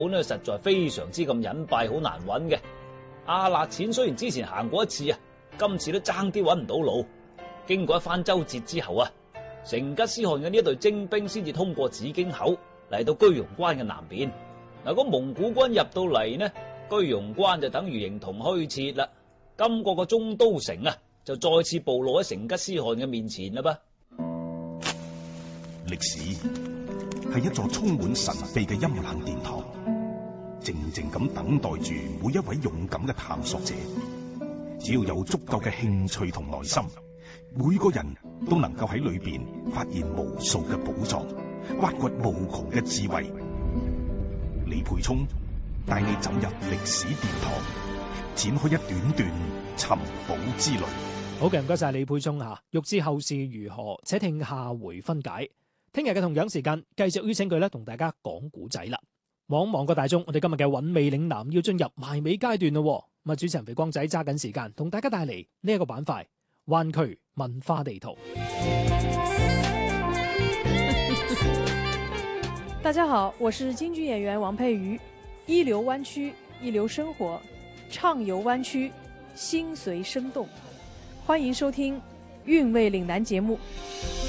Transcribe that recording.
呢實在非常之咁隱蔽，好難揾嘅。阿勒錢雖然之前行過一次啊，今次都爭啲揾唔到路。經過一番周折之後啊，成吉思汗嘅呢一隊精兵先至通過紫荊口嚟到居庸關嘅南邊。嗱，個蒙古軍入到嚟呢，居庸關就等於形同虛設啦。今個中都城啊，就再次暴露喺成吉思汗嘅面前啦噃。 歷史係一座充滿神秘嘅陰冷殿堂，靜靜咁等待住每一位勇敢嘅探索者。只要有足夠嘅興趣同耐心，每個人都能夠喺裏邊發現無數嘅寶藏，挖掘無窮嘅智慧。李沛聰帶你走入歷史殿堂，展開一段段尋寶之旅。 好嘅，唔該晒李沛聰吓。欲知後事如何，且聽下回分解。聽日嘅同樣時間，繼續邀請佢咧同大家講古仔啦。望個大鐘，我哋今日嘅韻味嶺南要進入埋尾階段咯。咁啊，主持人肥光仔揸緊時間，同大家帶嚟呢一個板塊——灣區文化地圖。 大家好，我是京劇演員王佩瑜。一流灣區，一流生活，暢遊灣區，心隨生動。歡迎收聽《韻味嶺南》節目。